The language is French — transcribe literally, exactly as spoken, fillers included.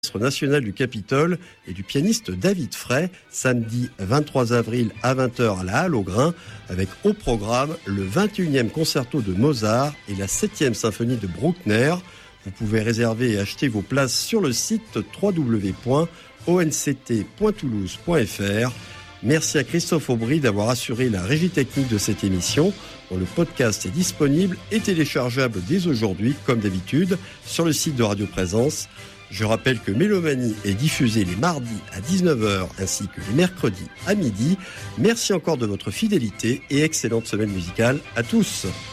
national du Capitole et du pianiste David Frey, samedi vingt-trois avril à vingt heures à la Halle aux Grains, avec au programme le vingt et unième concerto de Mozart et la septième symphonie de Bruckner. Vous pouvez réserver et acheter vos places sur le site w w w point o n c t point toulouse point f r. Merci à Christophe Aubry d'avoir assuré la régie technique de cette émission, dont le podcast est disponible et téléchargeable dès aujourd'hui, comme d'habitude, sur le site de Radio Présence. Je rappelle que Mélomanie est diffusée les mardis à dix-neuf heures ainsi que les mercredis à midi. Merci encore de votre fidélité et excellente semaine musicale à tous.